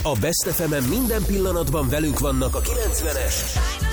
A Best FM-en minden pillanatban velünk vannak a 90-es